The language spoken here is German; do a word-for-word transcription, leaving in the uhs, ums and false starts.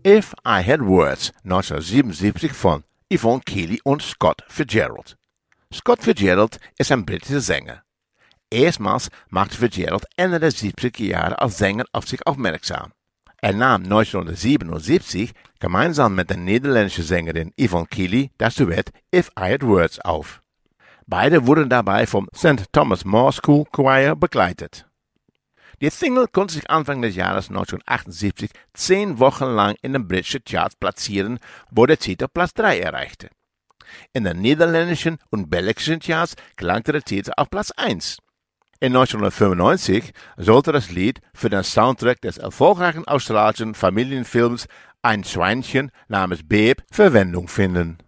If I Had Words neunzehnhundertsiebenundsiebzig von Yvonne Keely und Scott Fitzgerald. Scott Fitzgerald ist ein britischer Sänger. Erstmals machte Fitzgerald Ende der siebziger Jahre als Sänger auf sich aufmerksam. Er nahm neunzehnhundertsiebenundsiebzig gemeinsam mit der niederländischen Sängerin Yvonne Keely das Duett If I Had Words auf. Beide wurden dabei vom Saint Thomas More School Choir begleitet. Die Single konnte sich Anfang des Jahres neunzehnhundertachtundsiebzig zehn Wochen lang in den britischen Charts platzieren, wo der Titel Platz drei erreichte. In den niederländischen und belgischen Charts gelangte der Titel auf Platz eins. In neunzehnhundertfünfundneunzig sollte das Lied für den Soundtrack des erfolgreichen australischen Familienfilms Ein Schweinchen namens Beep Verwendung finden.